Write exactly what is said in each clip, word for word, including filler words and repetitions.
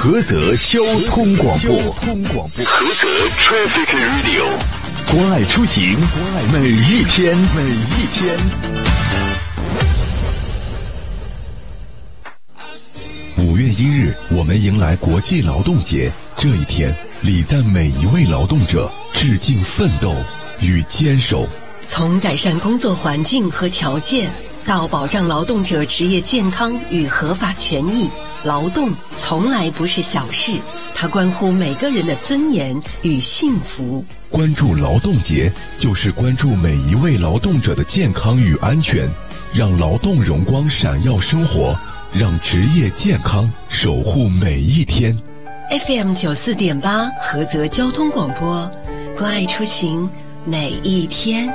菏泽交通广播，菏泽 Traffic Radio， 关爱出行，每一天，每一天。五月一日，我们迎来国际劳动节。这一天，礼赞每一位劳动者，致敬奋斗与坚守。 从改善工作环境和条件，到保障劳动者职业健康与合法权益，劳动从来不是小事，它关乎每个人的尊严与幸福。 关注劳动节，就是关注每一位劳动者的健康与安全，让劳动荣光闪耀生活，让职业健康守护每一天。 F M 九四点八，菏泽交通广播，关爱出行，每一天。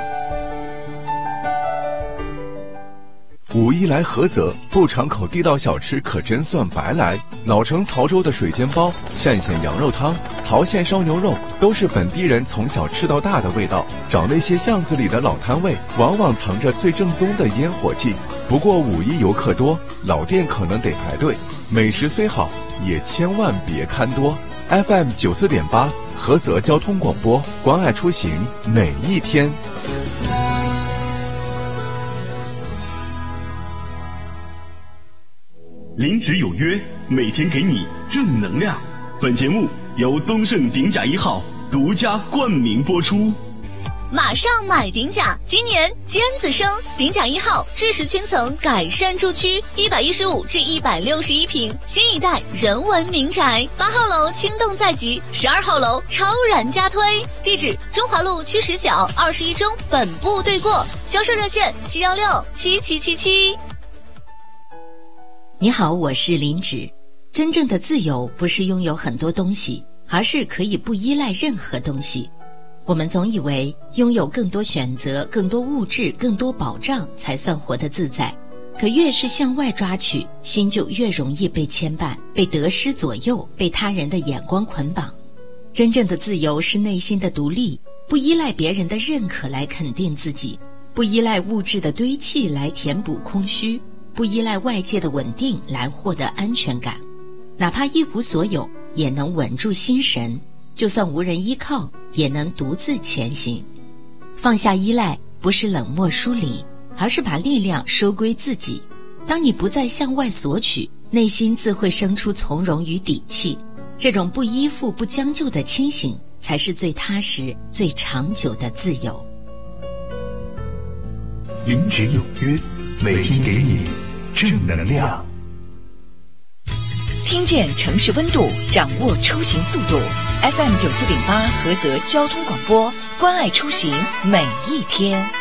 五一来菏泽，不尝口地道小吃可真算白来。老城曹州的水煎包、单县羊肉汤、曹县烧牛肉，都是本地人从小吃到大的味道。找那些巷子里的老摊位，往往藏着最正宗的烟火气。不过五一游客多，老店可能得排队。美食虽好，也千万别看多。F M 九四点八，菏泽交通广播，关爱出行，每一天。 零值有约，每天给你正能量。本节目由东盛鼎甲一号独家冠名播出。 马上买鼎甲，今年尖子生，鼎甲一号知识圈层改善住区，一百一十五至一百六十一平，新一代人文民宅。八号楼轻动在即，十二号楼超然加推。地址：中华路区十角二十一中本部对过，销售热线七幺六七七七七。 你好，我是林芷。真正的自由不是拥有很多东西，而是可以不依赖任何东西。我们总以为拥有更多选择、更多物质、更多保障才算活得自在，可越是向外抓取，心就越容易被牵绊，被得失左右，被他人的眼光捆绑。真正的自由是内心的独立，不依赖别人的认可来肯定自己，不依赖物质的堆砌来填补空虚，不依赖外界的稳定来获得安全感，哪怕一无所有，也能稳住心神，就算无人依靠，也能独自前行。放下依赖，不是冷漠疏离，而是把力量收归自己。当你不再向外索取，内心自会生出从容与底气。这种不依附、不将就的清醒，才是最踏实、最长久的自由。 零值有约，每天给你正能量。 听见城市温度，掌握出行速度。F M 九四点八，菏泽交通广播，关爱出行，每一天。